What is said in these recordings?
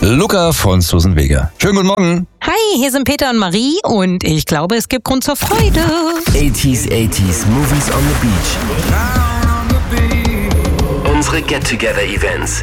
Luca von Susan Vega. Schönen guten Morgen. Hi, hier sind Peter und Marie und ich glaube, es gibt Grund zur Freude. 80s Movies on the Beach. Unsere Get-Together-Events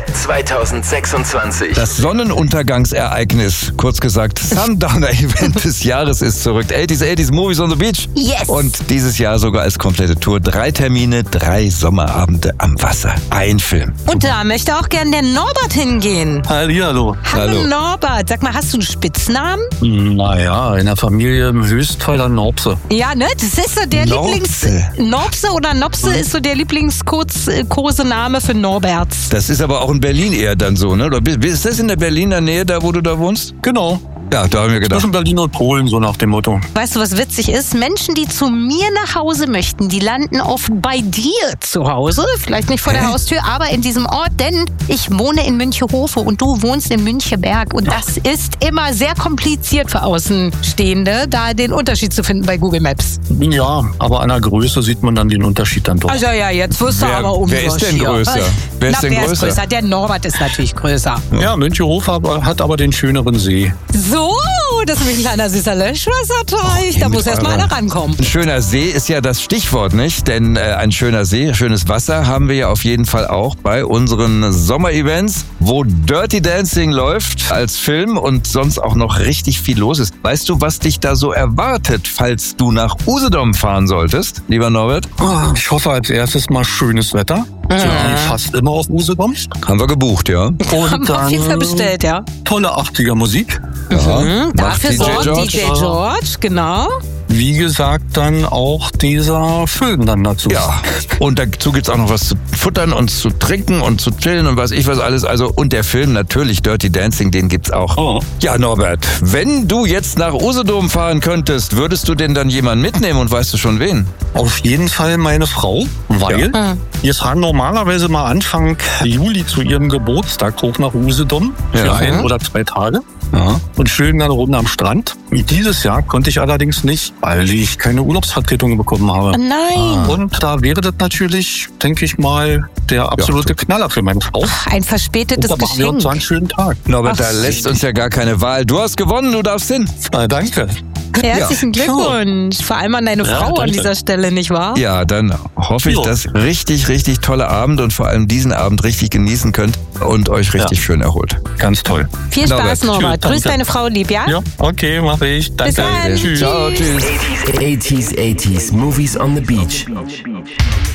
2026. Das Sonnenuntergangsereignis, kurz gesagt Sundowner-Event des Jahres ist zurück. 80s Movies on the Beach. Yes! Und dieses Jahr sogar als komplette Tour. 3 Termine, 3 Sommerabende am Wasser. Ein Film. Und da möchte auch gern der Norbert hingehen. Hallihallo. Hallo Norbert, sag mal, hast du einen Spitznamen? Naja, in der Familie im Höchstfall dann Norbse. Ja, ne? Das ist so der Norbse. Norbse oder Nopse ist so der Lieblingskosename für Norberts. Das ist aber auch in Berlin eher dann so, ne? Oder ist das in der Berliner Nähe, da wo du da wohnst? Genau. Ja, da haben wir gedacht. Zwischen Berlin und Polen, so nach dem Motto. Weißt du, was witzig ist? Menschen, die zu mir nach Hause möchten, die landen oft bei dir zu Hause. Vielleicht nicht vor der Haustür, aber in diesem Ort, denn ich wohne in Münchehofe und du wohnst in Müncheberg. Und das ist immer sehr kompliziert für Außenstehende, da den Unterschied zu finden bei Google Maps. Ja, aber an der Größe sieht man dann den Unterschied dann doch. Also ja, jetzt wirst du aber umsortiert. Wer ist denn größer? Wer ist denn größer? Der Norbert ist natürlich größer. Ja, Münchehof hat aber den schöneren See. So, das ist nämlich ein kleiner süßer Löschwasserteich. Da muss erst mal einer rankommen. Ein schöner See ist ja das Stichwort, nicht? Denn ein schöner See, schönes Wasser haben wir ja auf jeden Fall auch bei unseren Sommer-Events, wo Dirty Dancing läuft als Film und sonst auch noch richtig viel los ist. Weißt du, was dich da so erwartet, falls du nach Usedom fahren solltest, lieber Norbert? Ich hoffe als erstes mal schönes Wetter. So wie fast immer auf Usedom. Haben wir gebucht, ja. Und Haben wir auf jeden Fall bestellt, ja. tolle 80er Musik. Ja, Dafür macht sorgt DJ George, genau. Wie gesagt, dann auch dieser Film dann dazu. Ja, und dazu gibt's auch noch was zu futtern und zu trinken und zu chillen und weiß ich was alles. Also, und der Film natürlich, Dirty Dancing, den gibt's auch. Oh. Ja, Norbert, wenn du jetzt nach Usedom fahren könntest, würdest du denn dann jemanden mitnehmen und weißt du schon wen? Auf jeden Fall meine Frau, weil wir fahren normalerweise mal Anfang Juli zu ihrem Geburtstag hoch nach Usedom für Ja. 1 oder 2 Tage. Ja. Und chillen dann runter am Strand. Dieses Jahr konnte ich allerdings nicht, weil ich keine Urlaubsvertretung bekommen habe. Oh nein. Und da wäre das natürlich, denke ich mal, der absolute Knaller für meine Frau. Ein verspätetes Da machen wir uns Geschenk. so einen schönen Tag. Norbert, Ach, da lässt uns ja gar keine Wahl. Du hast gewonnen, du darfst hin. Danke. Herzlichen Glückwunsch. Vor allem an deine Frau an danke. dieser Stelle, nicht wahr? Ja, dann hoffe ich, Jo. dass richtig, richtig toller Abend und vor allem diesen Abend richtig genießen könnt und euch richtig schön erholt. Ganz toll. Viel Spaß, Norbert. Norbert. Tschüss, Grüß danke. deine Frau lieb, ja? Ja, okay, mache ich. Danke. dann. Tschüss. Ciao, tschüss. 80s Movies on the Beach.